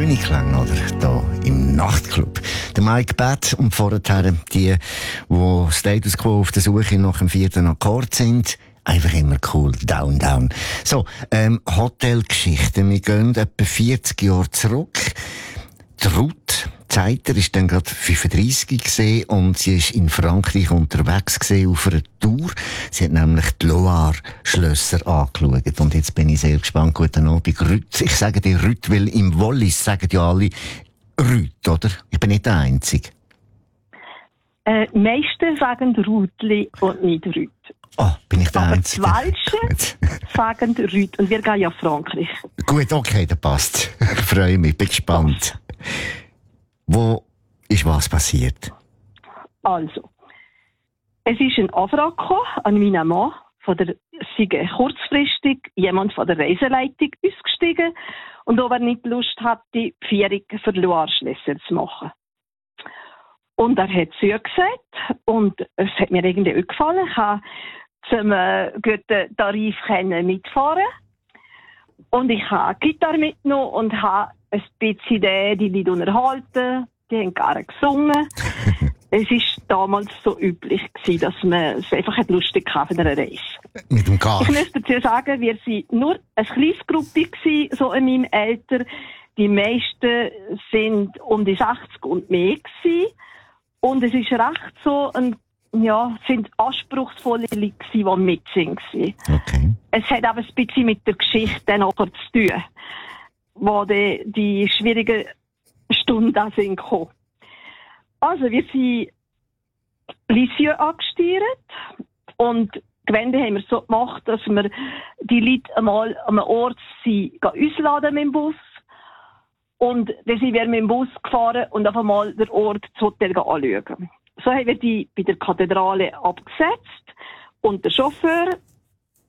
Schöne Klänge, oder? Hier im Nachtclub. Der Mike Batt und vorher die Status Quo auf der Suche nach dem 4. Akkord sind. Einfach immer cool. Down, down. So, Hotelgeschichten. Wir gehen etwa 40 Jahre zurück. Die Ruth Zeiter ist dann gerade 35 gesehen und sie ist in Frankreich unterwegs gesehen auf einer Tour. Sie hat nämlich die Loire-Schlösser angeschaut. Und jetzt bin ich sehr gespannt. Guten Abend, Ruth. Ich sage dir Ruth, weil im Wallis sagen ja alle Ruth, oder? Ich bin nicht der Einzige. Die meisten sagen Rutli und nicht Rüt. Oh, bin ich der Einzige? Aber die Welschen sagen Rüt. Und wir gehen ja Frankreich. Gut, okay, das passt. Ich freue mich, bin gespannt. Wo ist was passiert? Also, es ist ein Anfrage gekommen an meinen Mann, sei kurzfristig jemand von der Reiseleitung ausgestiegen und ob er nicht Lust hatte, die Führung für Loire-Schlösser zu machen. Und er hat es ja gesagt und es hat mir irgendwie auch gefallen. Ich habe zum guten Tarif mitfahren und ich habe Gitarre mitgenommen und habe ein bisschen die Leute unterhalten, die haben gerne gesungen. Es war damals so üblich gewesen, dass man es einfach lustig hatte von einer Reise. Mit dem Gas. Ich möchte dazu sagen, wir waren nur eine kleine Gruppe gewesen, so in meinem Alter. Die meisten sind um die 60 und mehr gewesen. Und es ist recht so sind anspruchsvolle Leute gewesen, die mitsingen. Okay. Es hat aber ein bisschen mit der Geschichte nachher zu tun, wo die schwierigen Stunden sind gekommen. Also, wir sind Lisieux angesteuert und die Gewende haben wir so gemacht, dass wir die Leute einmal an einem Ort ausladen mit dem Bus. Und dann sind wir mit dem Bus gefahren und auf einmal den Ort, das Hotel anschauen. So haben wir die bei der Kathedrale abgesetzt und der Chauffeur